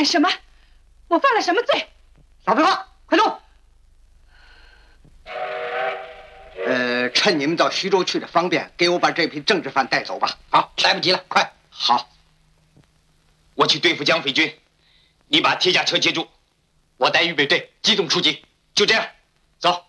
什么？我犯了什么罪？ 少废话，快走！趁你们到徐州去的方便，给我把这批政治犯带走吧。 好，来不及了，快！ 好， 我去对付蒋匪军，你把铁甲车接住，我带预备队机动出击，就这样，走。